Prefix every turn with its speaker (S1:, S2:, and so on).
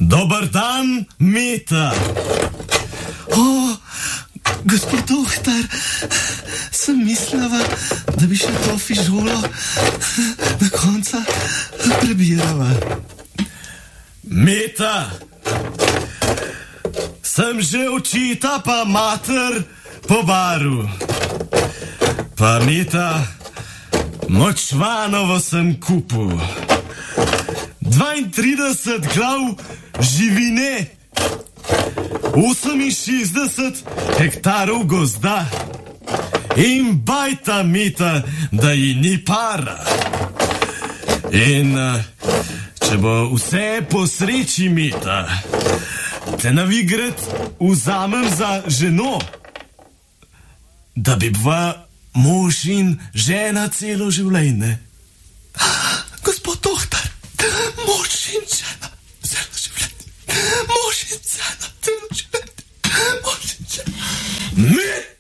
S1: Dober dan, Meta.
S2: Gospod doktor, sem mislila, da bi še to fižolo na konca prebirala.
S1: Meta, sem že očita pa mater po baru. Pa Meta, močvanovo sem kupil. 32 glav živine, 68 hektarov gozda in bajta Meta, da ji ni para. In če bo vse po sreči, Meta, te na vigret vzamem za ženo, da bi bila mož in žena celo življenje.
S2: Gospod doktor, mož in žena celo življenje. Mož in žena celo življenje. Mož in žena.